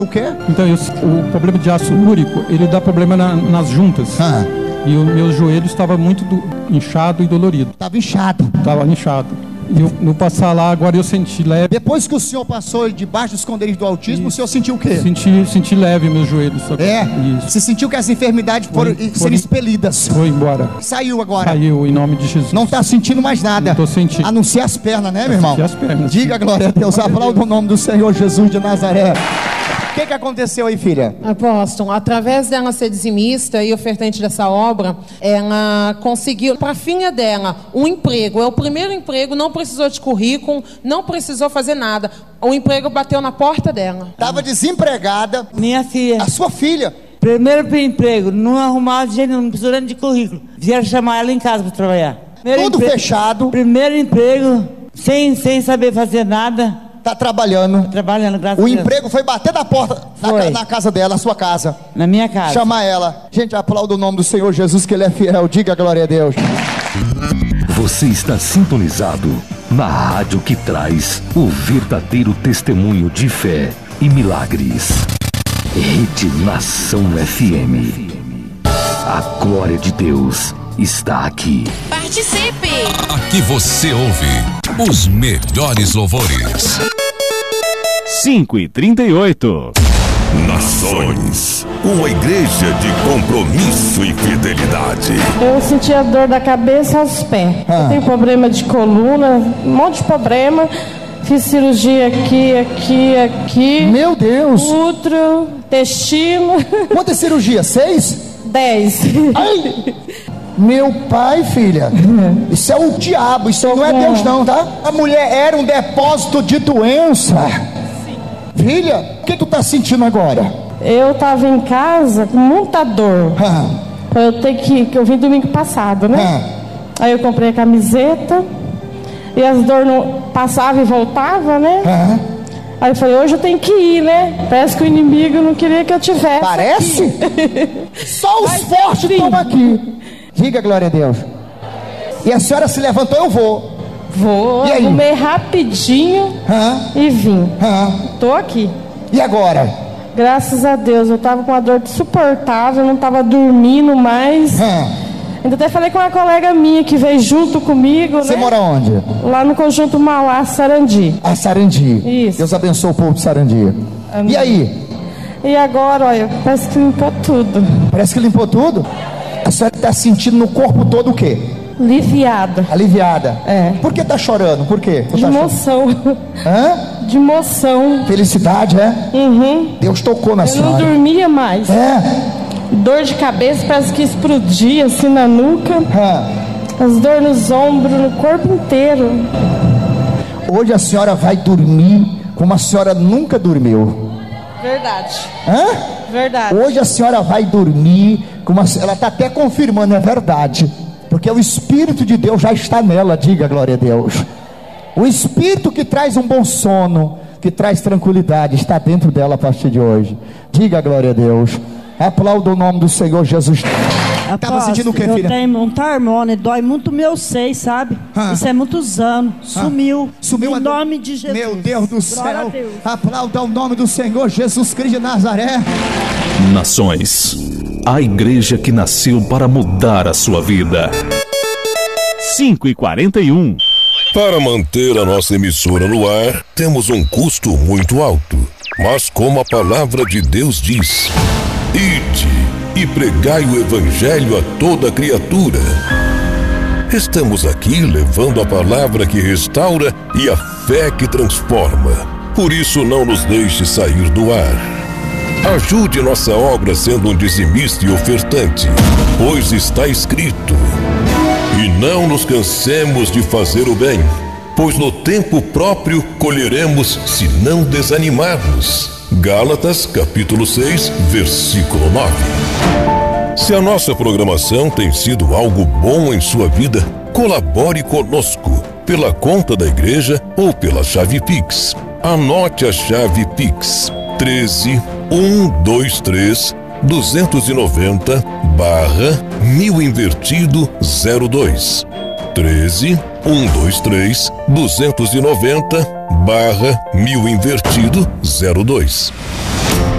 O quê? Então, o problema de ácido úrico, ele dá problema nas juntas. E o meu joelho estava muito inchado e dolorido. Estava inchado. Estava inchado. E no passar lá, agora eu senti leve. Depois que o senhor passou debaixo do esconderijo do autismo, o senhor sentiu o quê? Senti leve meus joelhos. Isso. Você sentiu que as enfermidades foram expelidas. Foi embora. Saiu agora. Saiu, em nome de Jesus. Não está sentindo mais nada. Não estou sentindo. A não ser as pernas, né, meu irmão? As pernas. Diga glória a Deus. Aplauda o nome do Senhor Jesus de Nazaré. O que aconteceu aí, filha? Apóstolo, através dela ser dizimista e ofertante dessa obra, ela conseguiu, para a filha dela, um emprego. É o primeiro emprego, não precisou de currículo, não precisou fazer nada. O emprego bateu na porta dela. Estava desempregada. Minha filha. A sua filha. Primeiro emprego, não arrumava de jeito, não precisando de currículo. Vieram chamar ela em casa para trabalhar. Tudo fechado. Primeiro emprego, sem saber fazer nada. Tá trabalhando. Trabalhando, graças a O Deus. emprego foi bater na porta, na casa dela, na sua casa. Na minha casa. Chamar ela. Gente, aplauda o nome do Senhor Jesus, que Ele é fiel. Diga glória a Deus. Você está sintonizado na rádio que traz o verdadeiro testemunho de fé e milagres. Rede Nação FM. A glória de Deus está aqui. Participe! Aqui você ouve os melhores louvores. 5h38. Nações, uma igreja de compromisso e fidelidade. Eu senti a dor da cabeça aos pés. Eu tenho problema de coluna, um monte de problema. Fiz cirurgia aqui. Meu Deus! Útero, intestino. Quantas cirurgias? 6? 10. Ai! Meu pai, filha, isso é o diabo, isso não é Deus não, tá? A mulher era um depósito de doença. Filha, o que tu tá sentindo agora? Eu tava em casa com muita dor. Eu vim domingo passado, né? Aí eu comprei a camiseta e as dores não passavam e voltavam, né? Aí eu falei, hoje eu tenho que ir, né? Parece que o inimigo não queria que eu tivesse. Parece? Só os fortes estão aqui. Diga glória a Deus. E a senhora se levantou, eu vou. Vou, arrumei rapidinho e vim. Tô aqui. E agora? Graças a Deus, eu tava com uma dor insuportável, não tava dormindo mais. Ainda até falei com uma colega minha que veio junto comigo. Você mora onde? Lá no Conjunto Mauá, Sarandi. A Sarandi. Isso. Deus abençoe o povo de Sarandi. Amém. E aí? E agora, olha, parece que limpou tudo. Parece que limpou tudo? A senhora está sentindo no corpo todo o quê? Aliviada. Aliviada? É. Por que tá chorando? Por quê? De emoção. De emoção. Felicidade, é? Deus tocou na senhora. Eu não dormia mais. Dor de cabeça, parece que explodia assim na nuca. As dores nos ombros, no corpo inteiro. Hoje a senhora vai dormir como a senhora nunca dormiu. Verdade. Verdade. Hoje a senhora vai dormir como ela está até confirmando, é verdade. Porque o Espírito de Deus já está nela, diga glória a Deus. O Espírito que traz um bom sono, que traz tranquilidade, está dentro dela a partir de hoje. Diga glória a Deus. Aplauda o nome do Senhor Jesus. Estava sentindo o que, filha? Eu tenho muita hormônio, dói muito meu seio, sabe? Isso é muitos anos. Sumiu. Sumiu em nome de Jesus. Meu Deus do céu. Aplauda o nome do Senhor Jesus Cristo de Nazaré. Nações, a igreja que nasceu para mudar a sua vida. 5h41. Para manter a nossa emissora no ar, temos um custo muito alto. Mas como a palavra de Deus diz: ide e pregai o evangelho a toda criatura. Estamos aqui levando a palavra que restaura e a fé que transforma. Por isso não nos deixe sair do ar. Ajude nossa obra sendo um dizimista e ofertante, pois está escrito: e não nos cansemos de fazer o bem, pois no tempo próprio colheremos se não desanimarmos. Gálatas capítulo 6, versículo 9. Se a nossa programação tem sido algo bom em sua vida, colabore conosco pela conta da igreja ou pela chave Pix. Anote a chave Pix: 13 123 290 /1000 invertido 02. 13 123 290 /1000 invertido 02.